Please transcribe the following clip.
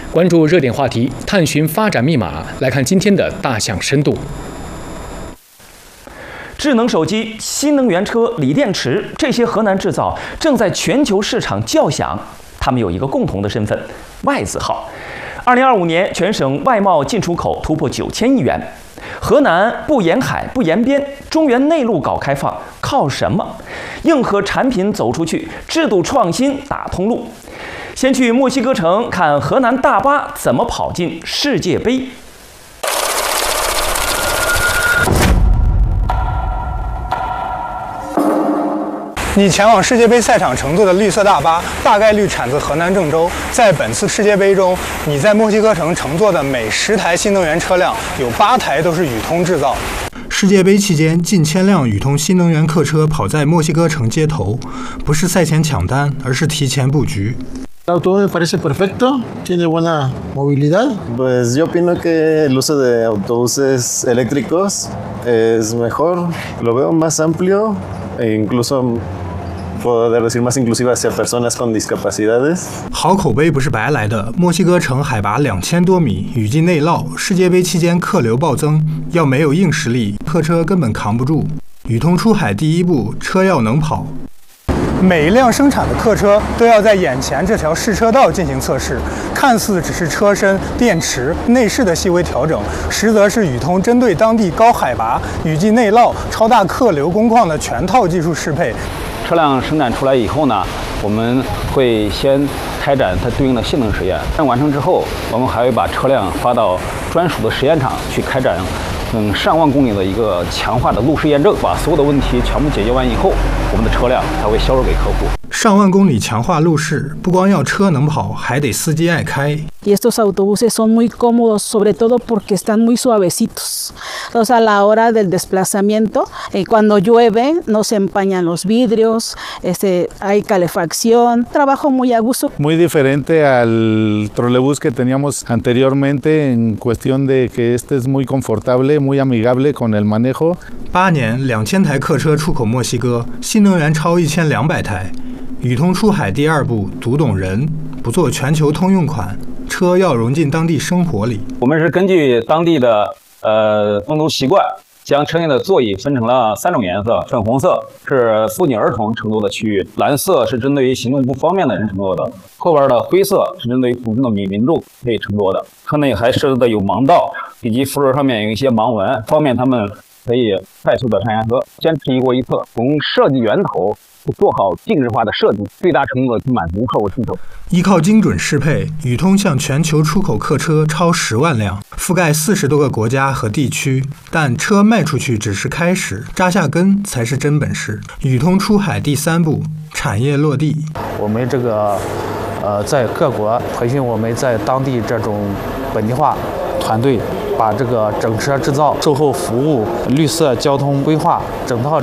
关注热点话题，探寻发展密码，来看今天的大象深度。 智能手机、新能源车、锂电池，这些河南制造正在全球市场叫响。它们有一个共同的身份——外字号。2025年，全省外贸进出口突破9000亿元。河南不沿海、不沿边，中原内陆搞开放，靠什么？硬核产品走出去，制度创新打通路。先去墨西哥城看河南大巴怎么跑进世界杯。 你前往世界杯赛场乘坐的绿色大巴，大概率产自河南郑州。在本次世界杯中，你在墨西哥城乘坐的每10台新能源车辆，有8台都是宇通制造。世界杯期间，近1000辆宇通新能源客车跑在墨西哥城街头，不是赛前抢单，而是提前布局。 El automóvil me parece perfecto, tiene buena movilidad. Pues yo opino que el uso de autobuses eléctricos es mejor, lo veo más amplio e incluso poder decir más inclusiva hacia personas con discapacidades. 好口碑不是白来的。墨西哥城海拔2000多米，雨季内涝，世界杯期间客流暴增，要没有硬实力，客车根本扛不住。宇通出海第一步，车要能跑。每一辆生产的客车都要在眼前这条试车道进行测试，看似只是车身、电池、内饰的细微调整，实则是宇通针对当地高海拔、雨季内涝、超大客流工况的全套技术适配。 车辆生产出来以后呢，我们会先开展它对应的性能实验，完成之后，我们还会把车辆发到专属的实验场去开展上万公里的一个强化的路试验证，把所有的问题全部解决完以后，我们的车辆才会销售给客户。 上万公里强化路试，不光要车能跑，还得司机爱开。 Y estos autobuses son muy cómodos, sobre todo porque están muy suavecitos. Entonces, a la hora del desplazamiento, cuando llueve, no se empañan los vidrios, hay calefacción, trabajo muy a gusto. Muy diferente al trolebús que teníamos anteriormente en cuestión de que este es muy confortable, muy amigable con el manejo. 8年2000台客车出口墨西哥，新能源超1200台。宇通出海第2步，读懂人，不做全球通用款，车要融进当地生活里。 我们是根据当地的风俗习惯，将车内的座椅分成了3种颜色：粉红色是妇女儿童乘坐的区域，蓝色是针对于行动不方便的人乘坐的，后边的灰色是针对于普通的民众可以乘坐的。车内还设置的有盲道，以及扶手上面有一些盲纹，方便他们可以快速的上下车。坚持一过一测，从设计源头做好定制化的设计，最大程度的去满足客户需求。 依靠精准适配，宇通向全球出口客车超10万辆，覆盖40多个国家和地区。但车卖出去只是开始，扎下根才是真本事。宇通出海第3步，产业落地。 我们这个在各国培训我们在当地这种本地化团队，把这个整车制造、售后服务、绿色交通规划整套